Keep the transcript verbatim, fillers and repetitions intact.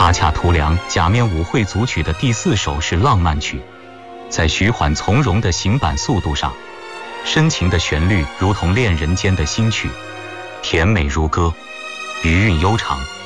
阿恰图良假面舞会组曲的第四首是浪漫曲，在徐缓从容的行板速度上，深情的旋律如同恋人间的新曲，甜美如歌，余韵悠长。